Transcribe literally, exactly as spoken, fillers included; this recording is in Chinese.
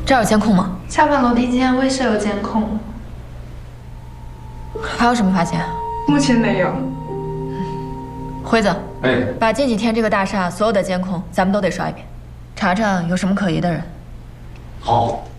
这儿有监控吗？ 下盘楼梯间未设有监控。 还有什么发现？ 目前没有。 辉子， 哎， 把近几天这个大厦所有的监控咱们都得刷一遍，查查有什么可疑的人。 好。